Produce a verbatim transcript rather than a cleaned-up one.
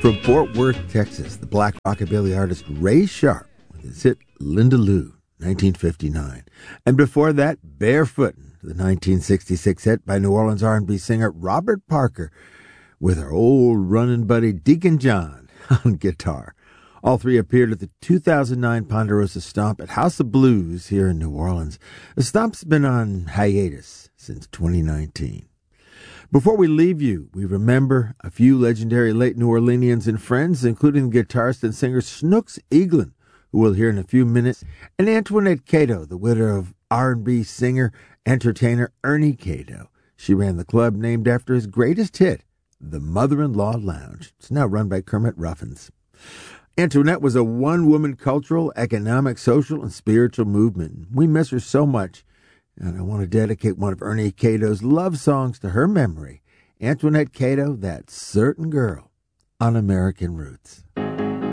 From Fort Worth, Texas, the black rockabilly artist Ray Sharp with his hit Linda Lou, nineteen fifty-nine. And before that, Barefootin', the nineteen sixty-six hit by New Orleans R and B singer Robert Parker with our old running buddy Deacon John on guitar. All three appeared at the two thousand nine Ponderosa Stomp at House of Blues here in New Orleans. The Stomp's been on hiatus since twenty nineteen. Before we leave you, we remember a few legendary late New Orleanians and friends, including the guitarist and singer Snooks Eaglin, who we'll hear in a few minutes, and Antoinette Cato, the widow of R and B singer, entertainer Ernie Cato. She ran the club named after his greatest hit, the Mother-in-Law Lounge. It's now run by Kermit Ruffins. Antoinette was a one-woman cultural, economic, social, and spiritual movement. We miss her so much. And I want to dedicate one of Ernie Cato's love songs to her memory. Antoinette Cato, That Certain Girl, on American Roots.